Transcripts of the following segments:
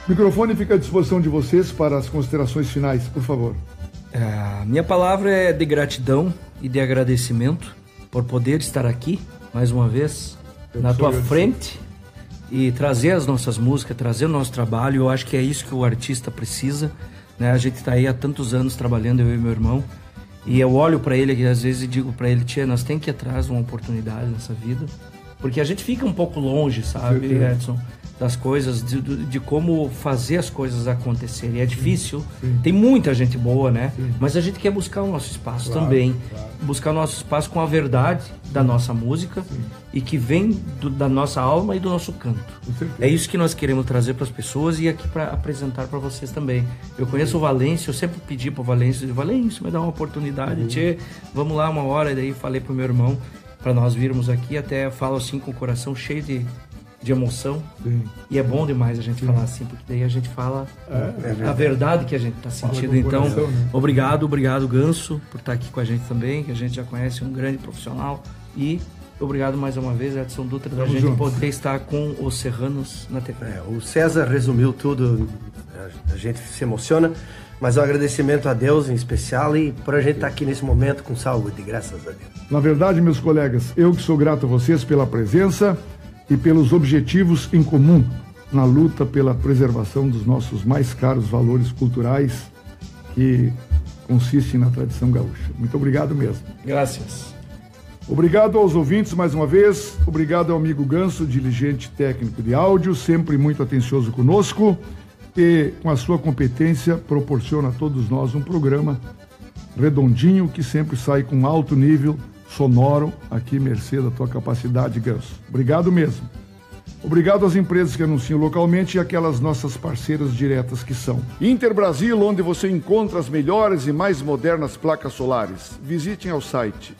O microfone fica à disposição de vocês para as considerações finais, por favor. Minha palavra é de gratidão e de agradecimento por poder estar aqui, mais uma vez, na tua frente e trazer as nossas músicas, trazer o nosso trabalho. Eu acho que é isso que o artista precisa, né? A gente está aí há tantos anos trabalhando, eu e meu irmão, e eu olho para ele às vezes e digo para ele: tia, nós temos que ir atrás de uma oportunidade nessa vida, porque a gente fica um pouco longe, sabe, Edson, das coisas, de como fazer as coisas acontecerem. É difícil, tem muita gente boa, né? Mas a gente quer buscar o nosso espaço também. Buscar o nosso espaço com a verdade da nossa música e que vem da nossa alma e do nosso canto. É isso que nós queremos trazer para as pessoas e aqui para apresentar para vocês também. Eu conheço o Valêncio, eu sempre pedi para o Valêncio, me dá uma oportunidade, tchê, vamos lá uma hora. E daí falei para o meu irmão para nós virmos aqui, até falo assim com o coração cheio de emoção. E é bom demais a gente falar assim, porque daí a gente fala a verdade que a gente está sentindo. Então, obrigado Ganso por estar aqui com a gente também, que a gente já conhece, um grande profissional. E obrigado mais uma vez, Edson Dutra, da gente poder estar com os Serranos na TV. O César resumiu tudo, a gente se emociona, mas o agradecimento a Deus em especial e por a gente estar aqui nesse momento com saúde, graças a Deus. Na verdade, meus colegas, eu que sou grato a vocês pela presença e pelos objetivos em comum na luta pela preservação dos nossos mais caros valores culturais, que consistem na tradição gaúcha. Muito obrigado mesmo. Graças. Obrigado aos ouvintes mais uma vez. Obrigado ao amigo Ganso, dirigente técnico de áudio, sempre muito atencioso conosco e, com a sua competência, proporciona a todos nós um programa redondinho que sempre sai com alto nível sonoro, aqui, mercê da tua capacidade, Ganso. Obrigado mesmo. Obrigado às empresas que anunciam localmente e aquelas nossas parceiras diretas que são Inter Brasil, onde você encontra as melhores e mais modernas placas solares. Visitem ao site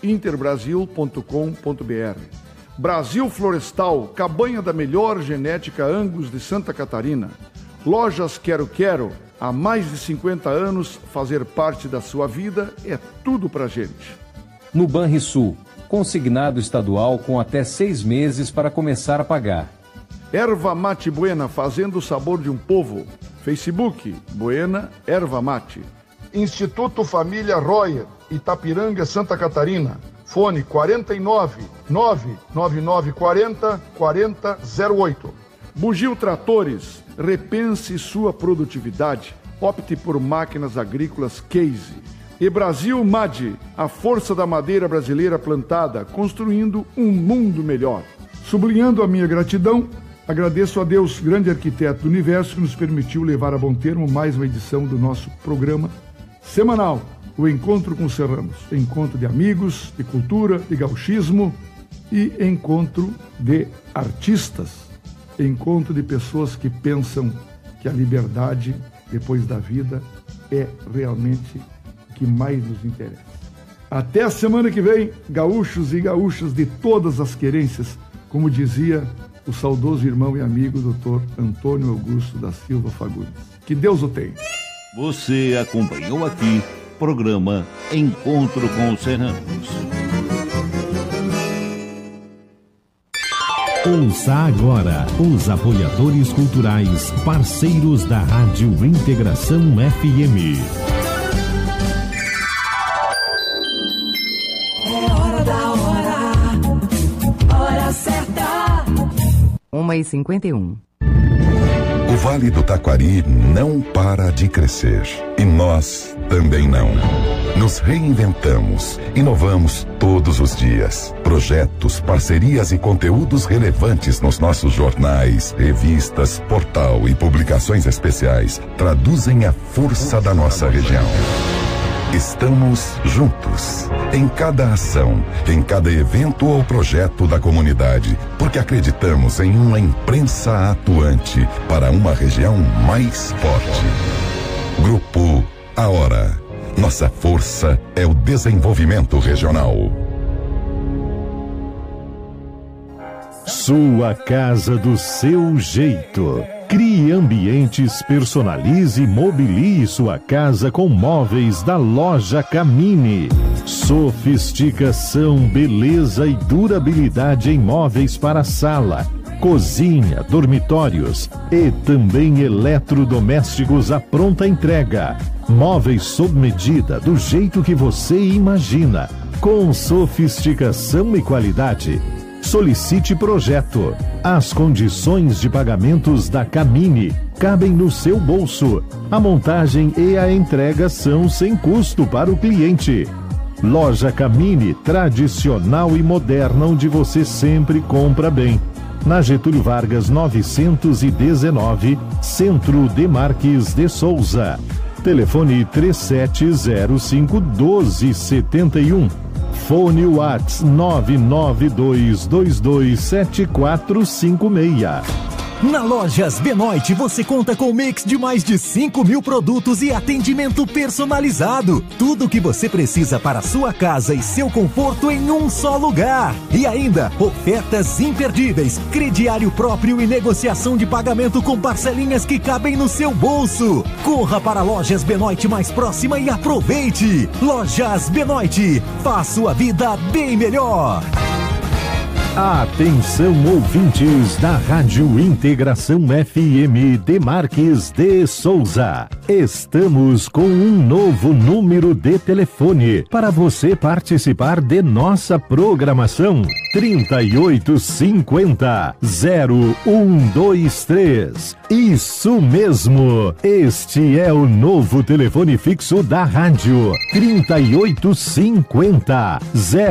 interbrasil.com.br. Brasil Florestal, cabanha da melhor genética Angus de Santa Catarina. Lojas Quero Quero, há mais de 50 anos, fazer parte da sua vida é tudo pra gente. No Banrisul, consignado estadual com até 6 meses para começar a pagar. Erva Mate Buena, fazendo o sabor de um povo. Facebook, Buena Erva Mate. Instituto Família Royer, Itapiranga, Santa Catarina. Fone 49 99940 4008. Bugio Tratores, repense sua produtividade. Opte por máquinas agrícolas Case. E Brasil MAD, a força da madeira brasileira plantada, construindo um mundo melhor. Sublinhando a minha gratidão, agradeço a Deus, grande arquiteto do universo, que nos permitiu levar a bom termo mais uma edição do nosso programa semanal, o Encontro com Serranos. Encontro de amigos, de cultura, de gauchismo e encontro de artistas. Encontro de pessoas que pensam que a liberdade, depois da vida, é realmente que mais nos interessa. Até a semana que vem, gaúchos e gaúchas de todas as querências, como dizia o saudoso irmão e amigo Dr. Antônio Augusto da Silva Fagundes. Que Deus o tenha. Você acompanhou aqui programa Encontro com os Serranos. Ouça agora os apoiadores culturais, parceiros da Rádio Integração FM. Hora certa. 1h51. O Vale do Taquari não para de crescer. E nós também não. Nos reinventamos, inovamos todos os dias. Projetos, parcerias e conteúdos relevantes nos nossos jornais, revistas, portal e publicações especiais traduzem a força da nossa região. Estamos juntos, em cada ação, em cada evento ou projeto da comunidade, porque acreditamos em uma imprensa atuante para uma região mais forte. Grupo A Hora. Nossa força é o desenvolvimento regional. Sua casa do seu jeito. Crie ambientes, personalize e mobilie sua casa com móveis da Loja Camini. Sofisticação, beleza e durabilidade em móveis para sala, cozinha, dormitórios e também eletrodomésticos à pronta entrega. Móveis sob medida, do jeito que você imagina, com sofisticação e qualidade. Solicite projeto. As condições de pagamentos da Camini cabem no seu bolso. A montagem e a entrega são sem custo para o cliente. Loja Camini, tradicional e moderna, onde você sempre compra bem. Na Getúlio Vargas 919, Centro de Marques de Souza. Telefone 3705-1271. Fone Whats 992227456. Na Lojas Benoit você conta com um mix de mais de 5.000 produtos e atendimento personalizado. Tudo o que você precisa para a sua casa e seu conforto em um só lugar. E ainda, ofertas imperdíveis, crediário próprio e negociação de pagamento com parcelinhas que cabem no seu bolso. Corra para a Lojas Benoit mais próxima e aproveite. Lojas Benoit, faça sua vida bem melhor. Atenção, ouvintes da Rádio Integração FM de Marques de Souza. Estamos com um novo número de telefone para você participar de nossa programação. 3850-0123. Isso mesmo, este é o novo telefone fixo da rádio. 3850-0123.